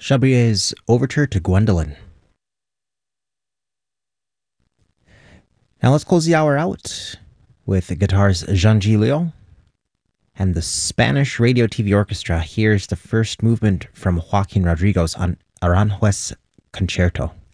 Chabrier's Overture to Gwendolen. Now let's close the hour out with the guitars Jean Gilio and the Spanish Radio TV Orchestra. Here's the first movement from Joaquin Rodriguez on Aranjuez Concerto.